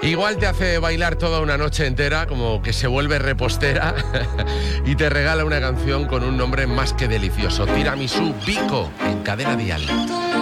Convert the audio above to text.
Igual te hace bailar toda una noche entera, como que se vuelve repostera y te regala una canción con un nombre más que delicioso. Tiramisú Vico en Cadena Dial.